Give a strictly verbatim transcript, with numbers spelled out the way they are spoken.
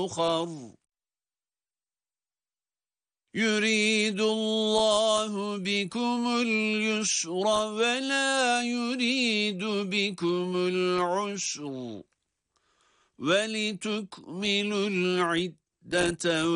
أخر يريد الله بكم اليسر ولا يريد بكم العسر ولتكملوا العدة